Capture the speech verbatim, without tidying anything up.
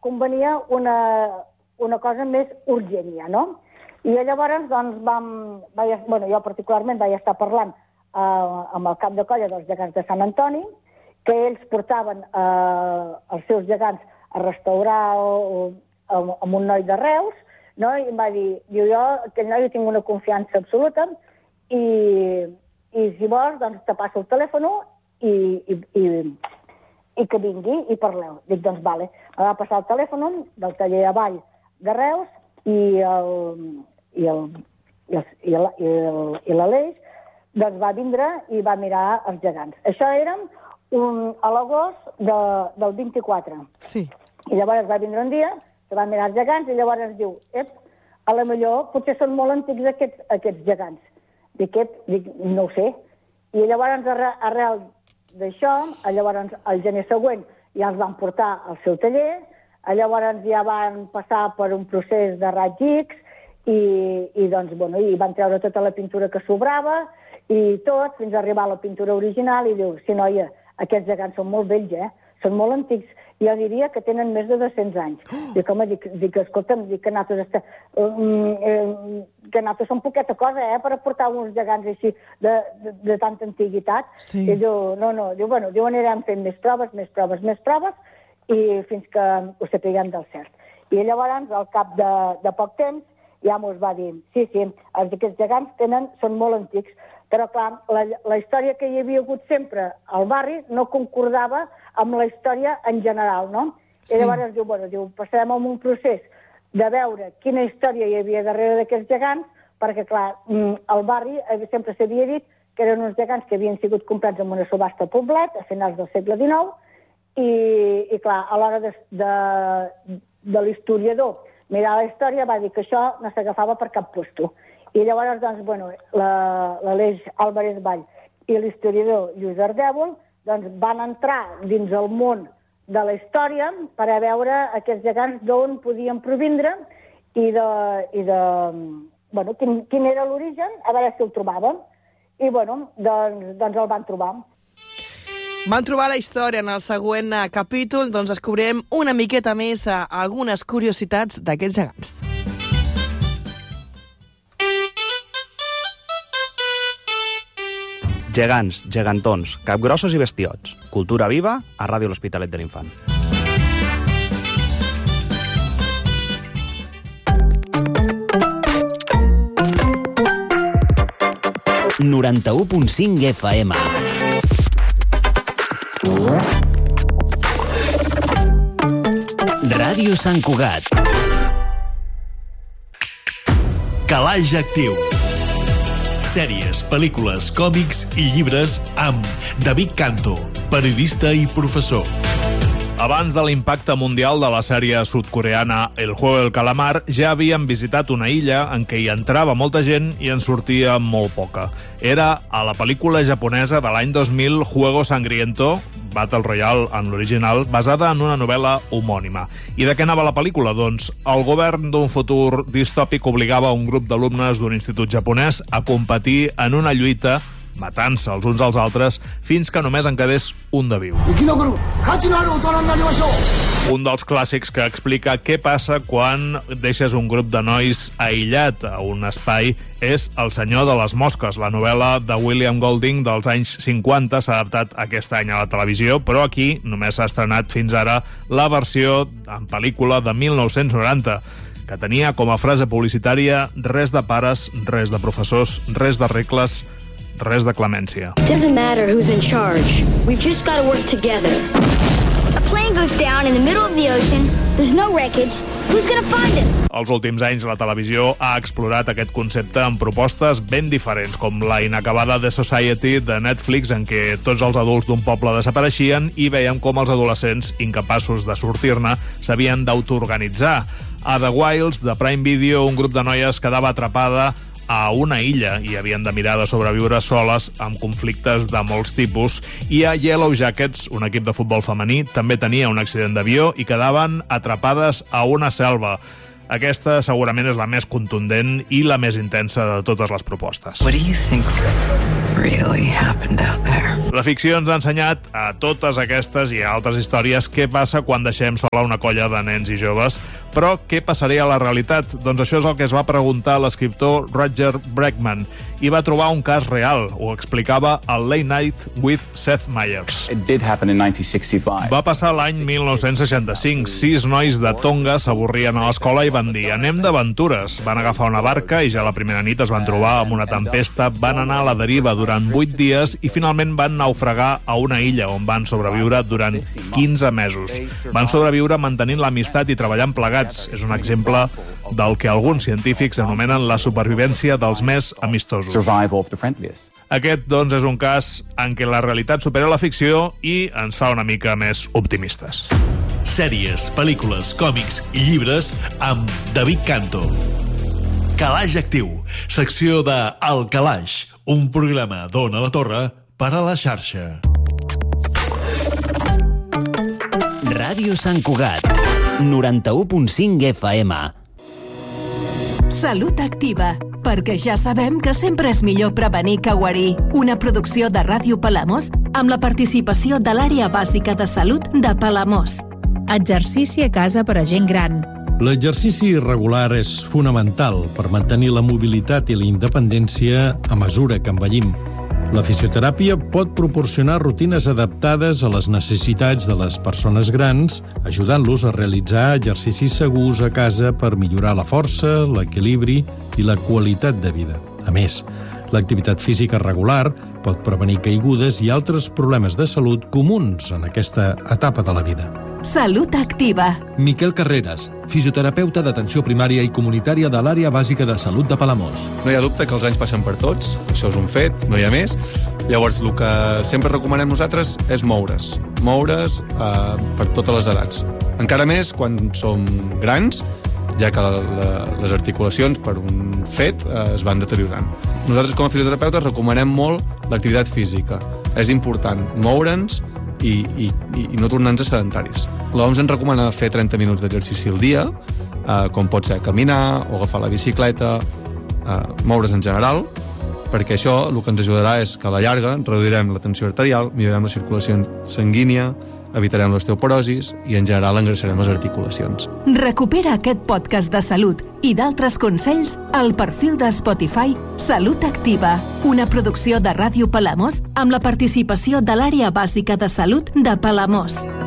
convenia una, una cosa més urgent, ja, no? I llavors, doncs, vam... Vaig, bueno, jo particularment vaig estar parlant eh, amb el cap de colla dels gegants de Sant Antoni, que ells portaven eh, els seus gegants a restaurar o, o, amb un noi de Reus, no? I em va dir, diu, jo, aquell noi tinc una confiança absoluta i, i si vols, doncs te passo el telèfon i, i, i, i que vingui i parleu. Dic, doncs, vale. Em va passar el telèfon del taller a Vall de Reus i el, i el, i el, i el, i el, i l'Aleix, doncs va vindre i va mirar els gegants. Això érem un, a l'agost de, del vint-i-quatre. Sí. I llavors va vindre un dia, se va mirar els gegants i llavors ens diu, ep, a la millor potser són molt antics aquests, aquests gegants. Dic, ep, dic, no ho sé. I llavors arrel, arrel d'això, llavors el gener següent ja els van portar al seu taller, llavors ja van passar per un procés de raig X i, i, doncs, bueno, i van treure tota la pintura que sobrava i tot, fins a arribar a la pintura original i diu, sí, noia, aquests gegants són molt vells, eh? Són molt antics. Jo diria que tenen més de dos-cents anys. Dic, home, dic, dic escolta'm, dic que nosaltres, està, um, eh, que nosaltres són poqueta cosa, eh, per aportar uns gegants així de, de, de tanta antiguitat. Sí. I diu, no, no, diu, bueno, diu, anirem fent més proves, més proves, més proves, i fins que ho sapiguem del cert. I llavors, al cap de, de poc temps, ja mos va dir, sí, sí, aquests gegants tenen, són molt antics, però clar, la, la història que hi havia hagut sempre al barri no concordava amb la història en general, no? Sí. I llavors diu, bueno, diu, passarem a un procés de veure quina història hi havia darrere d'aquests gegants, perquè clar, al barri sempre s'havia dit que eren uns gegants que havien sigut comprats en una subhasta a Poblet a finals del segle dinou, i, i clar, a l'hora de, de, de l'historiador mirar la història va dir que això no s'agafava per cap puesto. I llavors, doncs, bueno, l'Aleix Álvarez Vall i l'historiador Lluís Ardèvol doncs, van entrar dins el món de la història per a veure aquests gegants d'on podien provindre i de, i de bueno, quin, quin era l'origen, a veure si el trobàvem. I, bueno, doncs, doncs el van trobar. Van trobar la història en el següent capítol, doncs descobrirem una miqueta més algunes curiositats d'aquests gegants. Gegants, gegantons, capgrossos i bestiots. Cultura viva a Ràdio L'Hospitalet de l'Infant. noranta-u punt cinc F M. Ràdio Sant Cugat. Calaix Actiu. Sèries, pel·lícules, còmics i llibres amb David Canto, periodista i professor. Abans de l'impacte mundial de la sèrie sud-coreana El Juego del Calamar, ja havien visitat una illa en què hi entrava molta gent i en sortia molt poca. Era a la pel·lícula japonesa de l'any dos mil, Juego Sangriento, Battle Royale en l'original, basada en una novel·la homònima. I de què anava la pel·lícula? Doncs el govern d'un futur distòpic obligava un grup d'alumnes d'un institut japonès a competir en una lluita matant-se els uns als altres fins que només en quedés un de viu. Un dels clàssics que explica què passa quan deixes un grup de nois aïllat a un espai és El senyor de les mosques, la novel·la de William Golding dels anys cinquanta, s'ha adaptat aquest any a la televisió, però aquí només s'ha estrenat fins ara la versió en pel·lícula de mil nou-cents noranta, que tenia com a frase publicitària res de pares, res de professors, res de regles, res de clemència. Doesn't matter who's in charge. We've just got to work together. A plane goes down in the middle of the ocean. There's no wreckage. Who's going to find us? Els últims anys la televisió ha explorat aquest concepte amb propostes ben diferents, com la inacabada The Society de Netflix, en què tots els adults d'un poble desapareixien i veiem com els adolescents, incapaços de sortir-ne, s'havien d'autoorganitzar. A The Wilds, de Prime Video, un grup de noies quedava atrapada a una illa i havien de mirar de sobreviure soles amb conflictes de molts tipus. I a Yellow Jackets, un equip de futbol femení, també tenia un accident d'avió i quedaven atrapades a una selva. Aquesta segurament és la més contundent i la més intensa de totes les propostes. What do you think really happened out there? La ficció ens ha ensenyat a totes aquestes i a altres històries què passa quan deixem sola una colla de nens i joves, però què passaria a la realitat? Doncs això és el que es va preguntar l'escriptor Roger Bregman i va trobar un cas real. Ho explicava al Late Night with Seth Meyers. It did happen in nineteen sixty-five. Va passar l'any mil nou-cents seixanta-cinc. Sis nois de Tonga s'avorrien a l'escola i van dir anem d'aventures. Van agafar una barca i ja la primera nit es van trobar amb una tempesta, van anar a la deriva durant vuit dies i finalment van naufragar a una illa on van sobreviure durant quinze mesos. Van sobreviure mantenint l'amistat i treballant plegats. És un exemple del que alguns científics anomenen la supervivència dels més amistosos. Aquest, doncs, és un cas en què la realitat supera la ficció i ens fa una mica més optimistes. Sèries, pel·lícules, còmics i llibres amb David Canto. Calaix Actiu, secció de El Calaix, un programa d'Ona la Torre per a la xarxa. Ràdio Sant Cugat, noranta-u punt cinc F M. Salut Activa, perquè ja sabem que sempre és millor prevenir que guarir. Una producció de Ràdio Palamós amb la participació de l'Àrea Bàsica de Salut de Palamós. Exercici a casa per a gent gran. L'exercici regular és fonamental per mantenir la mobilitat i la independència a mesura que envellim. La fisioteràpia pot proporcionar rutines adaptades a les necessitats de les persones grans, ajudant-los a realitzar exercicis segurs a casa per millorar la força, l'equilibri i la qualitat de vida. A més, l'activitat física regular pot prevenir caigudes i altres problemes de salut comuns en aquesta etapa de la vida. Salut Activa. Miquel Carreras, fisioterapeuta d'atenció primària i comunitària de l'Àrea Bàsica de Salut de Palamós. No hi ha dubte que els anys passen per tots, això és un fet, no hi ha més. Llavors, el que sempre recomanem nosaltres és moure's. Moure's eh, per totes les edats. Encara més quan som grans, ja que la, la, les articulacions per un fet eh, es van deteriorant. Nosaltres com a fisioterapeutes recomanem molt l'activitat física. És important moure'ns i, i, i no tornar-nos sedentaris. L'O M S ens recomana fer trenta minuts d'exercici al dia, eh, com pot ser caminar o agafar la bicicleta, eh, moure's en general, perquè això el que ens ajudarà és que a la llarga reduirem la tensió arterial, millorarem la circulació sanguínia, evitarem l'osteoporosis i en general engreixarem les articulacions. Recupera aquest podcast de salut i d'altres consells al perfil de Spotify Salut Activa, una producció de Ràdio Palamós amb la participació de l'Àrea Bàsica de Salut de Palamós.